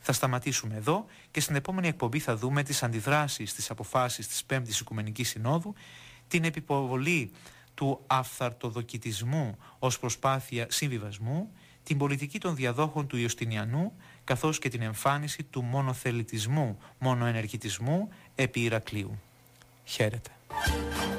Θα σταματήσουμε εδώ και στην επόμενη εκπομπή θα δούμε τις αντιδράσεις στις αποφάσεις της 5ης Οικουμενικής Συνόδου, την επιβολή του αυθαρτοδοκητισμού ως προσπάθεια συμβιβασμού, την πολιτική των διαδόχων του Ιωστινιανού, καθώς και την εμφάνιση του μονοθελητισμού, μονοενεργητισμού επί Ηρακλείου. Χαίρετε.